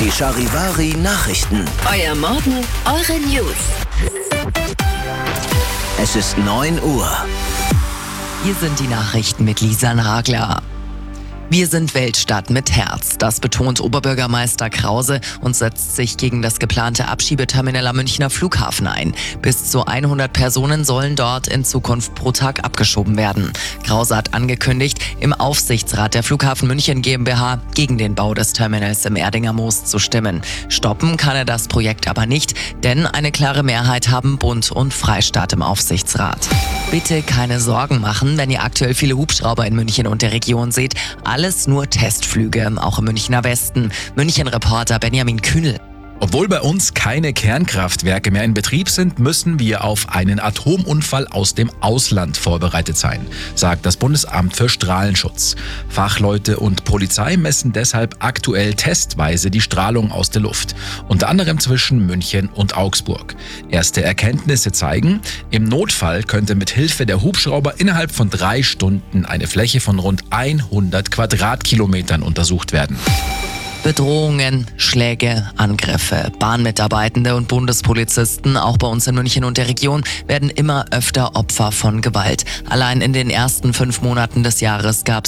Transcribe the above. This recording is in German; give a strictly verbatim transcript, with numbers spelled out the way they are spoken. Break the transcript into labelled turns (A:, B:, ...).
A: Die Charivari Nachrichten.
B: Euer Morgen, eure News.
A: Es ist neun Uhr.
C: Hier sind die Nachrichten mit Lisa Nagler. Wir sind Weltstadt mit Herz. Das betont Oberbürgermeister Krause und setzt sich gegen das geplante Abschiebeterminal am Münchner Flughafen ein. Bis zu hundert Personen sollen dort in Zukunft pro Tag abgeschoben werden. Krause hat angekündigt, im Aufsichtsrat der Flughafen München GmbH gegen den Bau des Terminals im Erdinger Moos zu stimmen. Stoppen kann er das Projekt aber nicht, denn eine klare Mehrheit haben Bund und Freistaat im Aufsichtsrat. Bitte keine Sorgen machen, wenn ihr aktuell viele Hubschrauber in München und der Region seht. Alles nur Testflüge, auch im Münchner Westen. München-Reporter Benjamin Kühnel.
D: Obwohl bei uns keine Kernkraftwerke mehr in Betrieb sind, müssen wir auf einen Atomunfall aus dem Ausland vorbereitet sein, sagt das Bundesamt für Strahlenschutz. Fachleute und Polizei messen deshalb aktuell testweise die Strahlung aus der Luft, unter anderem zwischen München und Augsburg. Erste Erkenntnisse zeigen, im Notfall könnte mit Hilfe der Hubschrauber innerhalb von drei Stunden eine Fläche von rund hundert Quadratkilometern untersucht werden.
C: Bedrohungen, Schläge, Angriffe. Bahnmitarbeitende und Bundespolizisten, auch bei uns in München und der Region, werden immer öfter Opfer von Gewalt. Allein in den ersten fünf Monaten des Jahres gab